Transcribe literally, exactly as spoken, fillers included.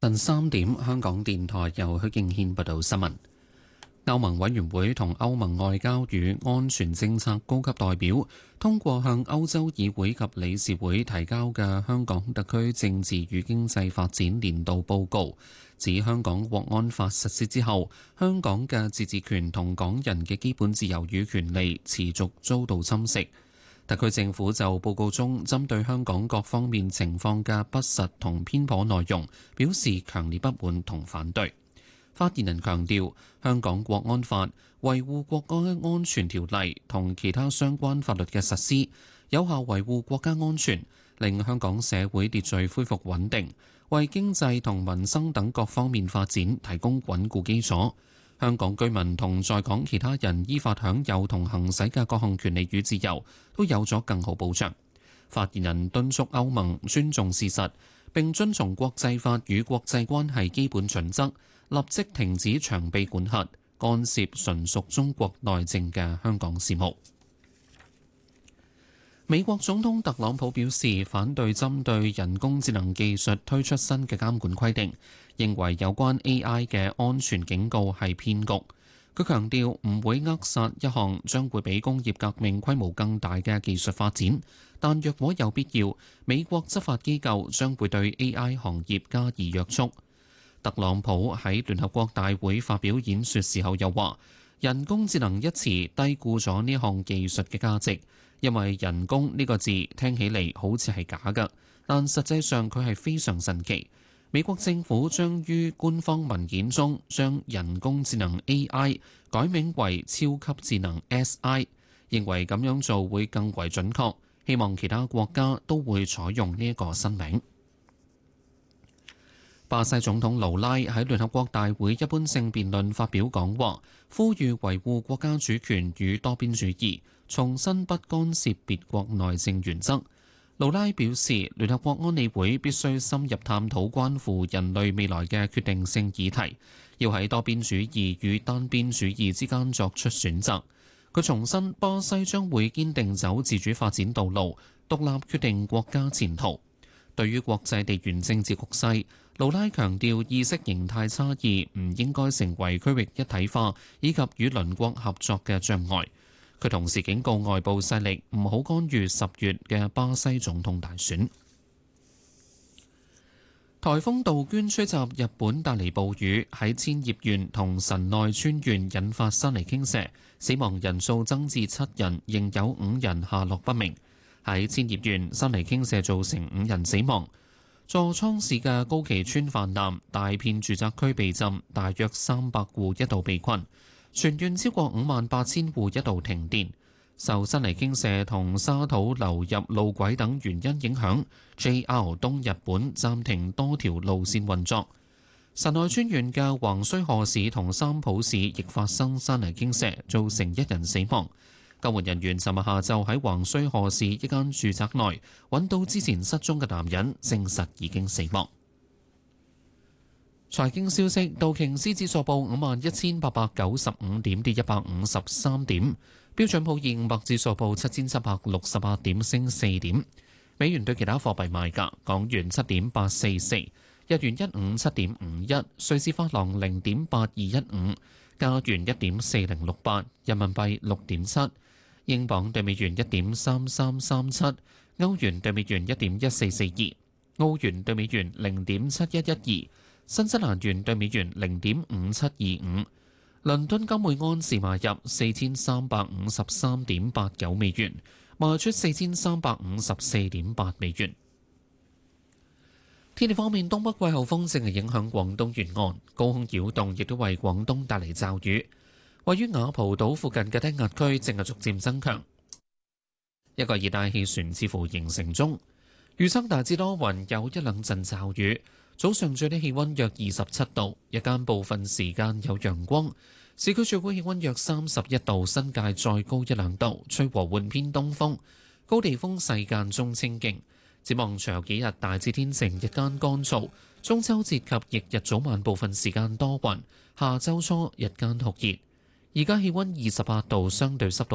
晨三點，香港電台由許敬軒報道新聞。歐盟委員會同歐盟外交與安全政策高級代表通過向歐洲議會及理事會提交嘅香港特區政治與經濟發展年度報告，指香港國安法實施之後，香港嘅自治權同港人嘅基本自由與權利持續遭到侵蝕。特區政府就報告中針對香港各方面情況嘅不實同偏頗內容表示強烈不滿同反對。發言人強調，香港國安法、維護國家安全條例同其他相關法律嘅實施，有效維護國家安全，令香港社會秩序恢復穩定，為經濟同民生等各方面發展提供穩固基礎。香港居民同在港其他人依法享有同行使嘅各項權利與自由，都有咗更好保障。發言人敦促歐盟尊重事實，並遵從國際法與國際關係基本準則，立即停止長臂管轄、干涉純屬中國內政嘅香港事務。美國總統特朗普表示反對針對人工智能技術推出新嘅監管規定，認為有關 A I 嘅安全警告係騙局。佢強調唔會扼殺一項將會比工業革命規模更大嘅技術發展，但若果有必要，美國執法機構將會對 A I 行業加以約束。特朗普喺聯合國大會發表演說時候又話，人工智能一詞低估咗呢項技術嘅價值，因為人工呢個字聽起嚟好似係假嘅，但實際上佢係非常神奇。美國政府將於官方文件中將人工智能 A I 改名為超級智能 S I， 認為咁樣做會更為準確，希望其他國家都會採用呢一個新名。巴西總統盧拉喺聯合國大會一般性辯論發表講話，呼籲維護國家主權與多邊主義，重申不干涉別國內政原則。盧拉表示，聯合國安理會必須深入探討關乎人類未來嘅決定性議題，要喺多邊主義與單邊主義之間作出選擇。佢重申，巴西將會堅定走自主發展道路，獨立決定國家前途。對於國際地緣政治局勢，盧拉強調意識形態差異唔應該成為區域一體化以及與鄰國合作嘅障礙。佢同時警告外部勢力唔好干預十月嘅巴西總統大選。颱風杜鵑吹襲日本帶嚟暴雨，喺千葉縣同神奈川縣引發山泥傾瀉，死亡人數增至七人，仍有五人下落不明。喺千葉縣，山泥傾瀉造成五人死亡。座倉市嘅高崎村泛濫，大片住宅區被浸，大約三百戶一度被困。全縣超過五萬八千戶一度停電。受山泥傾瀉同沙土流入路軌等原因影響， J R 東日本暫停多條路線運作。神奈川縣嘅橫須賀市同三浦市亦發生山泥傾瀉，造成一人死亡。救援人員尋日下晝喺橫須賀市一間住宅內揾到之前失蹤嘅男人，證實已經死亡。財經消息：道瓊斯指數報五萬一千八百九十五點，跌一百五十三點；標準普爾五百指數報七千七百六十八點，升四點。美元對其他貨幣賣價：港元七點八四四，日元一五七點五一，瑞士法郎零點八二一五，加元一點四零六八，人民幣六點七。英鎊對美元一點三三三七，歐元對美元一點一四四二，澳元對美元零點七一一二，新西蘭元對美元零點五七二五。倫敦金每安士買入四千三百五十三點八九美元，賣出四千三百五十四點八美元。天氣方面，東北季候風正係影響廣東沿岸，高空擾動亦都為廣東帶嚟驟雨。位於雅蒲島附近嘅低壓區正係逐漸增強，一個熱帶氣旋似乎形成中。預測大致多雲，有一兩陣驟雨。早上最低氣溫約二十七度，日間部分時間有陽光。市區最高氣溫約三十一度，新界再高一兩度，吹和緩偏東風，高地風勢間中清勁。展望隨後幾日大致天晴，日間乾燥。中秋節及翌日早晚部分時間多雲，下周初日間酷熱。而家氣溫二十八度，相對濕度